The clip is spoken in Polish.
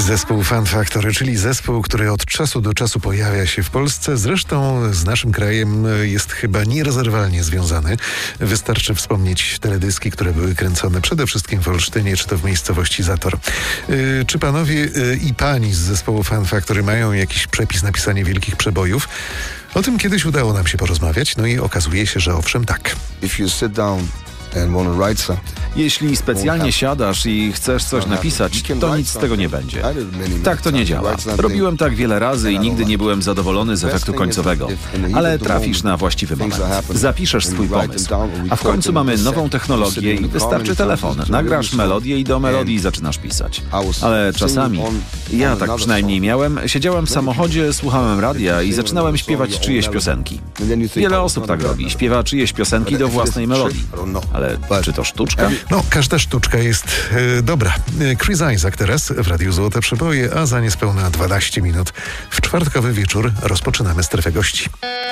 Zespół Fun Factory, czyli zespół, który od czasu do czasu pojawia się w Polsce. Zresztą z naszym krajem jest chyba nierozerwalnie związany. Wystarczy wspomnieć teledyski, które były kręcone przede wszystkim w Olsztynie, czy to w miejscowości Zator. Czy panowie i pani z zespołu Fun Factory mają jakiś przepis na pisanie wielkich przebojów? O tym kiedyś udało nam się porozmawiać, no i okazuje się, że owszem tak. Jeśli specjalnie siadasz i chcesz coś napisać, to nic z tego nie będzie. Tak to nie działa. Robiłem tak wiele razy i nigdy nie byłem zadowolony z efektu końcowego. Ale trafisz na właściwy moment. Zapiszesz swój pomysł. A w końcu mamy nową technologię i wystarczy telefon. Nagrasz melodię i do melodii zaczynasz pisać. Ale czasami, ja tak przynajmniej miałem, siedziałem w samochodzie, słuchałem radia i zaczynałem śpiewać czyjeś piosenki. Wiele osób tak robi. Śpiewa czyjeś piosenki do własnej melodii. Ale czy to sztuczka? No, każda sztuczka jest dobra. Chris Isaak teraz w Radiu Złote Przeboje, a za niespełna 12 minut w czwartkowy wieczór rozpoczynamy Strefę Gości.